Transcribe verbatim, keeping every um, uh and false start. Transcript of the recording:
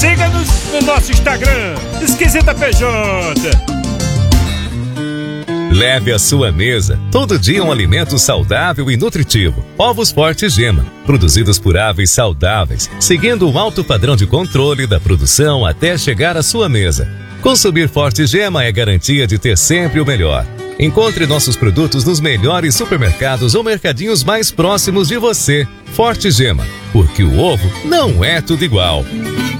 Siga-nos no nosso Instagram, Esquisita P J. Leve à sua mesa todo dia um alimento saudável e nutritivo. Ovos Forte Gema, produzidos por aves saudáveis, seguindo um alto padrão de controle da produção até chegar à sua mesa. Consumir Forte Gema é garantia de ter sempre o melhor. Encontre nossos produtos nos melhores supermercados ou mercadinhos mais próximos de você. Forte Gema, porque o ovo não é tudo igual.